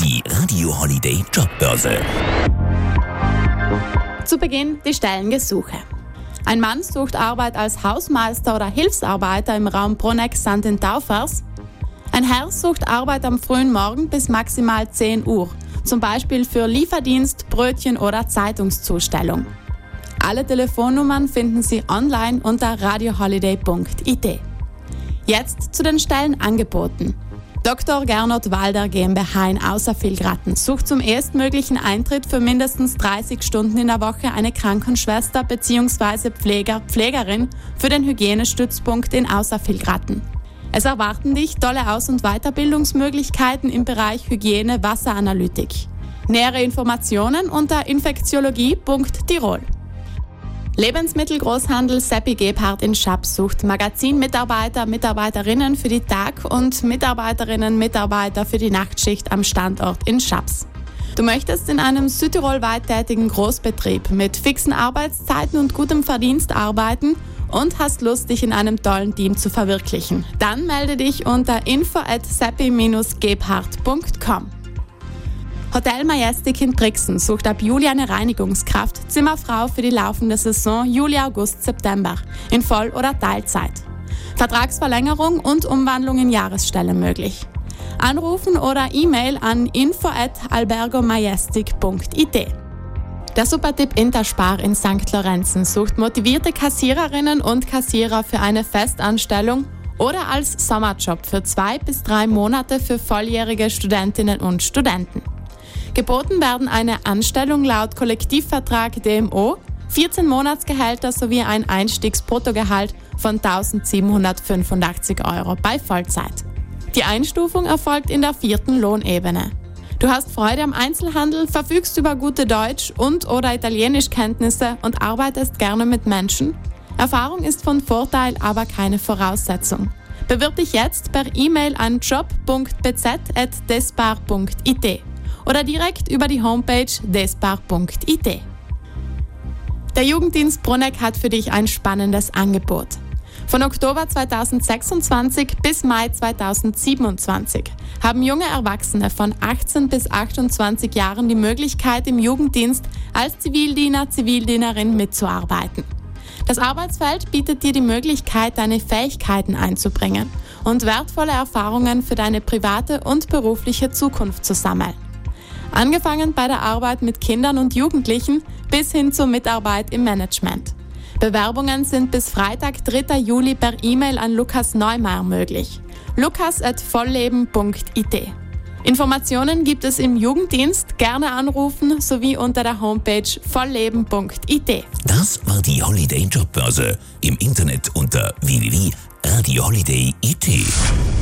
Die Radio Holiday Jobbörse. Zu Beginn die Stellengesuche. Ein Mann sucht Arbeit als Hausmeister oder Hilfsarbeiter im Raum Bruneck-St. in Taufers. Ein Herr sucht Arbeit am frühen Morgen bis maximal 10 Uhr, zum Beispiel für Lieferdienst, Brötchen oder Zeitungszustellung. Alle Telefonnummern finden Sie online unter radioholiday.it. Jetzt zu den Stellenangeboten. Dr. Gernot Walder GmbH in Ausservillgratten sucht zum erstmöglichen Eintritt für mindestens 30 Stunden in der Woche eine Krankenschwester bzw. Pflegerin für den Hygienestützpunkt in Ausservillgratten. Es erwarten dich tolle Aus- und Weiterbildungsmöglichkeiten im Bereich Hygiene, Wasseranalytik. Nähere Informationen unter infektiologie.tirol. Lebensmittelgroßhandel Seppi Gebhardt in Schaps sucht Magazinmitarbeiter, Mitarbeiterinnen für die Tag- und Mitarbeiterinnen, Mitarbeiter für die Nachtschicht am Standort in Schaps. Du möchtest in einem südtirolweit tätigen Großbetrieb mit fixen Arbeitszeiten und gutem Verdienst arbeiten und hast Lust, dich in einem tollen Team zu verwirklichen. Dann melde dich unter info@seppi-gebhardt.com. Hotel Majestic in Brixen sucht ab Juli eine Reinigungskraft, Zimmerfrau für die laufende Saison Juli, August, September in Voll- oder Teilzeit. Vertragsverlängerung und Umwandlung in Jahresstelle möglich. Anrufen oder E-Mail an info@albergomajestic.it. Der Supertipp Interspar in St. Lorenzen sucht motivierte Kassiererinnen und Kassierer für eine Festanstellung oder als Sommerjob für 2 bis 3 Monate für volljährige Studentinnen und Studenten. Geboten werden eine Anstellung laut Kollektivvertrag DMO, 14 Monatsgehälter sowie ein Einstiegsbruttogehalt von 1.785 € bei Vollzeit. Die Einstufung erfolgt in der 4. Lohnebene. Du hast Freude am Einzelhandel, verfügst über gute Deutsch- und/oder Italienischkenntnisse und arbeitest gerne mit Menschen? Erfahrung ist von Vorteil, aber keine Voraussetzung. Bewirb dich jetzt per E-Mail an job.bz@despar.it oder direkt über die Homepage despar.it. Der Jugenddienst Bruneck hat für dich ein spannendes Angebot. Von Oktober 2026 bis Mai 2027 haben junge Erwachsene von 18 bis 28 Jahren die Möglichkeit, im Jugenddienst als Zivildiener, Zivildienerin mitzuarbeiten. Das Arbeitsfeld bietet dir die Möglichkeit, deine Fähigkeiten einzubringen und wertvolle Erfahrungen für deine private und berufliche Zukunft zu sammeln. Angefangen bei der Arbeit mit Kindern und Jugendlichen bis hin zur Mitarbeit im Management. Bewerbungen sind bis Freitag, 3. Juli per E-Mail an Lukas Neumeier möglich. lukas@vollleben.it. Informationen gibt es im Jugenddienst, gerne anrufen sowie unter der Homepage vollleben.it. Das war die Holiday Jobbörse. Im Internet unter www.radioholiday.it.